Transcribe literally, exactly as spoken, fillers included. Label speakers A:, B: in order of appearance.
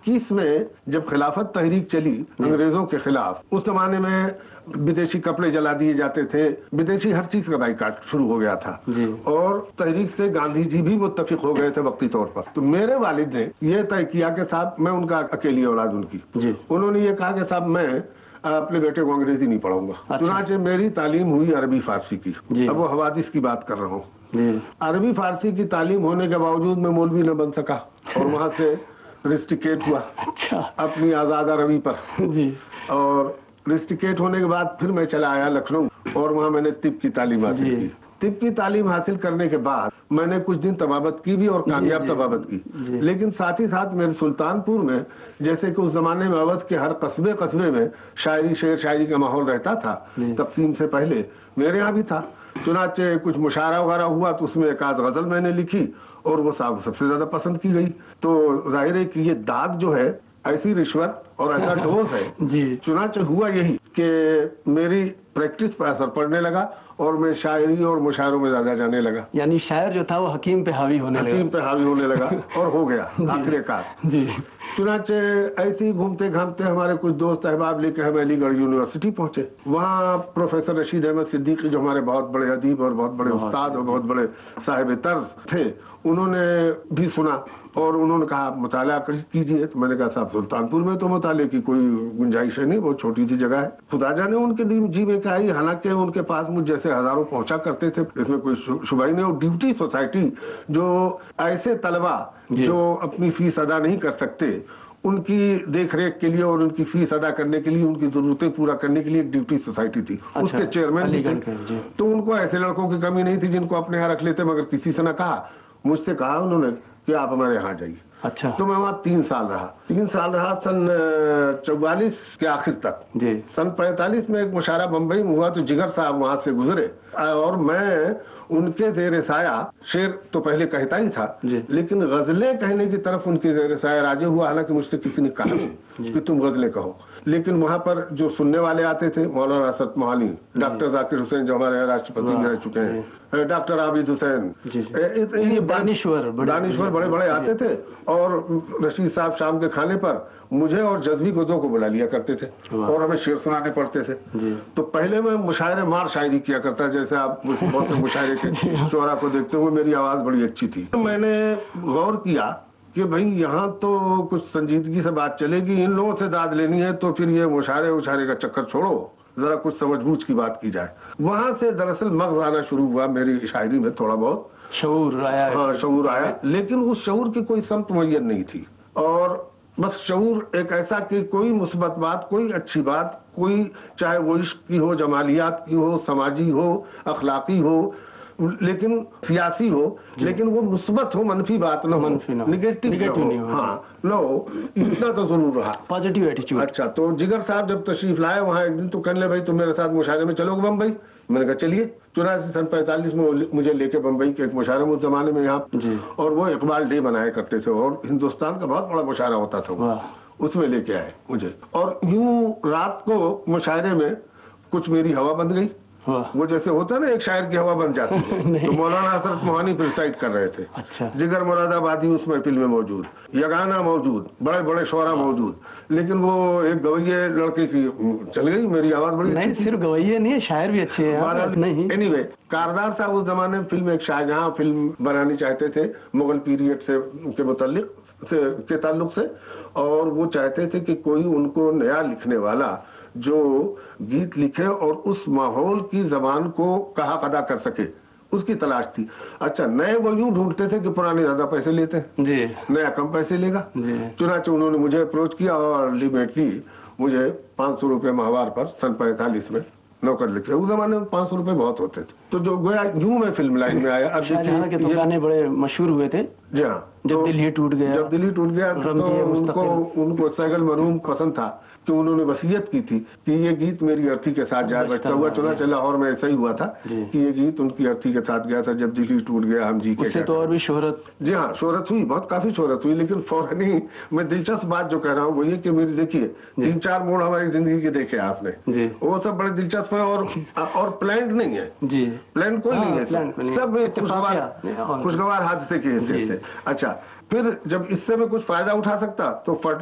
A: इक्कीस में जब खिलाफत तहरीक चली अंग्रेजों के खिलाफ, उस जमाने में विदेशी कपड़े जला दिए जाते थे, विदेशी हर चीज का बाइकाट शुरू हो गया था जी। और तहरीक से गांधी जी भी मुत्तफिक हो गए थे वक्ती तौर पर। तो मेरे वालिद ने यह तय किया कि साहब, मैं उनका अकेली औलाद उनकी जी। उन्होंने ये कहा कि साहब मैं अपने बेटे को अंग्रेजी नहीं पढ़ाऊंगा। अच्छा। चुनाचे मेरी तालीम हुई अरबी फारसी की। अब वो हवादिस की बात कर रहा हूँ। अरबी फारसी की तालीम होने के बावजूद मैं मौलवी न बन सका और वहां से रिस्ट्रिकेट हुआ। अच्छा। अपनी आजाद अरबी पर जी। और रिस्ट्रिकेट होने के बाद फिर मैं चला आया लखनऊ और वहां मैंने तिब की तालीम हासिल की। तिब की तालीम हासिल करने के बाद मैंने कुछ दिन तबाबत की भी और कामयाब तबाबत की। लेकिन साथ ही साथ मेरे सुल्तानपुर में, जैसे कि उस जमाने में अवध के हर कस्बे कस्बे में शायरी शेर शायरी का माहौल रहता था, तकसीम से पहले मेरे यहाँ भी था। चुनाचे कुछ मुशायरा वगैरह हुआ तो उसमें एक आध गजल मैंने लिखी और वो साहब सबसे ज्यादा पसंद की गई। तो जाहिर है कि ये दाग जो है, ऐसी रिश्वत और ऐसा डोज है जी। चुनाचे हुआ यही कि मेरी प्रैक्टिस पर असर पड़ने लगा और मैं शायरी और मुशायरों में ज्यादा जाने लगा।
B: यानी शायर जो था वो हकीम पे हावी होने लगा।
A: हकीम पे हावी होने लगा और हो गया आखिरकार जी। चुनाचे ऐसे ही घूमते घामते हमारे कुछ दोस्त अहबाब लेके हम अलीगढ़ यूनिवर्सिटी पहुंचे। वहाँ प्रोफेसर रशीद अहमद सिद्दीकी, जो हमारे बहुत बड़े अदीब और बहुत बड़े उस्ताद और बहुत बड़े साहिब तर्ज थे, उन्होंने भी सुना और उन्होंने कहा आप मुताला कीजिए। तो मैंने कहा साहब, सुल्तानपुर में तो मुताले की कोई गुंजाइश नहीं, बहुत छोटी सी जगह है। खुदा जाने उनके जी में क्या है, हालांकि उनके पास मुझ जैसे हजारों पहुंचा करते थे, इसमें कोई शुबा ही नहीं। और ड्यूटी सोसाइटी जो ऐसे तलबा जो अपनी फीस अदा नहीं कर सकते, उनकी देख रेख के लिए और उनकी फीस अदा करने के लिए, उनकी जरूरतें पूरा करने के लिए एक ड्यूटी सोसाइटी थी। अच्छा, उसके चेयरमैन भी थे। तो उनको ऐसे लड़कों की कमी नहीं थी जिनको अपने यहाँ रख लेते, मगर किसी से न कहा, मुझसे कहा उन्होंने कि आप हमारे यहाँ जाइए। अच्छा। तो मैं वहाँ तीन साल रहा तीन साल रहा सन चौवालीस के आखिर तक जी। सन पैंतालीस में एक मुशायरा बम्बई में हुआ तो जिगर साहब वहां से गुजरे और मैं उनके जेर साया, शेर तो पहले कहता ही था लेकिन गजलें कहने की तरफ उनके जेर साया राजी हुआ। हालांकि मुझसे किसी ने कहा नहीं कि तुम गजलें कहो, लेकिन वहां पर जो सुनने वाले आते थे, मौलाना असद मोहानी, डॉक्टर जाकिर हुसैन जो हमारे राष्ट्रपति भी रह चुके हैं, डॉक्टर आबिद हुसैन, ये दानिश्वर दानिश्वर बड़े बड़े आते थे। और रशीद साहब शाम के खाने पर मुझे और जज्बी गोदो को बुला लिया करते थे और हमें शेर सुनाने पड़ते थे। तो पहले मैं मुशायरे मार शायरी किया करता, जैसे आप बहुत से मुशायरे के शोरा को देखते हुए मेरी आवाज बड़ी अच्छी थी। तो मैंने गौर किया कि भाई यहाँ तो कुछ संजीदगी से बात चलेगी, इन लोगों से दाद लेनी है तो फिर ये मुशायरे उशायरे का चक्कर छोड़ो, जरा कुछ समझबूझ की बात की जाए। वहां से दरअसल मग़ज़ आना शुरू हुआ मेरी शायरी में, थोड़ा बहुत
B: शऊर आया।
A: हाँ, शऊर आया, लेकिन उस शऊर की कोई समत मुय्यन नहीं थी। और बस शऊर एक ऐसा कि कोई मुस्बत बात, कोई अच्छी बात, कोई चाहे वो इश्क की हो, जमालियात की हो, समाजी हो, अखलाकी हो, लेकिन सियासी हो, लेकिन वो मुस्बत हो, मनफी बात न हो, निगेटिव नहीं हो। हाँ, नो, इतना तो जरूर रहा,
B: पॉजिटिव एटीट्यूड।
A: अच्छा, तो जिगर साहब जब तशरीफ लाए वहाँ एक दिन, तो कहने भाई तुम मेरे साथ मुशायरे में चलोगे बम्बई? मैंने कहा चलिए। चौरासी सन पैंतालीस में मुझे लेके बम्बई के एक मुशायरे उस जमाने में यहाँ, और वो इकबाल डे बनाया करते थे और हिंदुस्तान का बहुत बड़ा मुशायरा होता था, उसमें लेके आए मुझे। और यूं रात को मुशायरे में कुछ मेरी हवा बन गई, वो जैसे होता है ना एक शायर की हवा बन जाती है। तो मौलाना हसरत मोहानी प्रिसाइड कर रहे थे। अच्छा। जिगर मुरादाबादी उस महफिल में मौजूद, यगाना मौजूद, बड़े बड़े शोरा मौजूद, लेकिन वो एक गवैये लड़के की चल गई, मेरी आवाज बड़ी
B: नहीं, सिर्फ गवैये नहीं, शायर भी अच्छे हैं।
A: एनीवे, कारदार साहब उस जमाने में फिल्म एक शाहजहां फिल्म बनानी चाहते थे मुगल पीरियड से के मुताल्लिक से के ताल्लुक से, और वो चाहते थे कि कोई उनको नया लिखने वाला जो गीत लिखे और उस माहौल की जबान को कहा अदा कर सके, उसकी तलाश थी। अच्छा, नए वो यूं ढूंढते थे कि पुराने ज्यादा पैसे लेते हैं जी, नया कम पैसे लेगा। चुनाचे उन्होंने मुझे अप्रोच किया और अल्टीमेटली मुझे पांच सौ रुपए माहवार पर सन पैंतालीस में नौकर लिखे। उस जमाने में पांच सौ रुपए बहुत होते थे। तो जो गोया यूं मैं फिल्म लाइन में आया।
B: अब के तो गाने बड़े मशहूर हुए थे।
A: जी हाँ,
B: जब दिल ही टूट गया,
A: जब दिल ही टूट गया तो उनको उनको सैगल मरूम पसंद था, तो उन्होंने वसीयत की थी कि ये गीत मेरी अर्थी के साथ जाए। बचता हुआ चला चला लाहौर में ऐसा ही हुआ था कि ये गीत उनकी अर्थी के साथ गया था, जब दिल ही टूट गया हम जी के।
B: उससे तो और भी शोहरत।
A: जी हाँ, शोहरत हुई, बहुत काफी शोहरत हुई, लेकिन फौरन ही मैं दिलचस्प बात जो कह रहा हूँ वो ये कि मेरी देखिए तीन चार मोड़ हमारी जिंदगी के देखे आपने, वो सब बड़े दिलचस्प है और और प्लान नहीं है जी, प्लान कोई नहीं है, सब खुशगवार खुशगवार हादसे के हिस्से से। अच्छा, फिर जब इससे मैं कुछ फायदा उठा सकता तो